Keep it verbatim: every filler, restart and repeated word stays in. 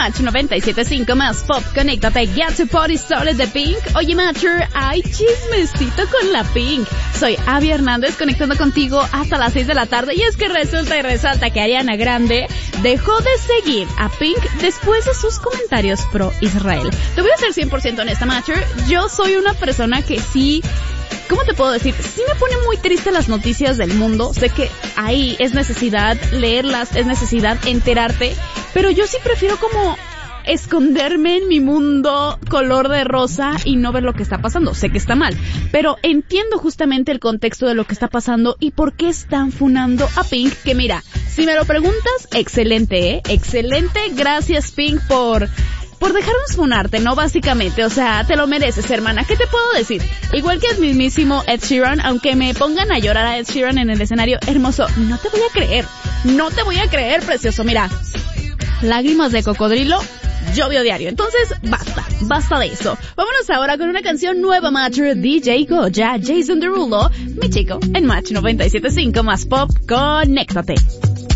Match noventa y siete punto cinco más Pop, conéctate, Get to Party Started de Pink. Oye, Matcher, hay chismecito con la Pink. Soy Abby Hernández, conectando contigo hasta las seis de la tarde. Y es que resulta y resalta que Ariana Grande dejó de seguir a Pink después de sus comentarios pro Israel. Te voy a ser cien por ciento honesta, Matcher. Yo soy una persona que sí... ¿Cómo te puedo decir? Sí me pone muy triste las noticias del mundo. Sé que ahí es necesidad leerlas, es necesidad enterarte. Pero yo sí prefiero como esconderme en mi mundo color de rosa y no ver lo que está pasando. Sé que está mal, pero entiendo justamente el contexto de lo que está pasando y por qué están funando a Pink. Que mira, si me lo preguntas, excelente, ¿eh? Excelente. Gracias, Pink, por... por dejarnos funarte, ¿no? Básicamente, o sea, te lo mereces, hermana. ¿Qué te puedo decir? Igual que el mismísimo Ed Sheeran, aunque me pongan a llorar a Ed Sheeran en el escenario, hermoso, no te voy a creer. No te voy a creer, precioso. Mira, lágrimas de cocodrilo, llovió diario. Entonces, basta, basta de eso. Vámonos ahora con una canción nueva, Matcher, D J Goya, Jason Derulo, mi chico, en Match noventa y siete punto cinco más Pop, conéctate.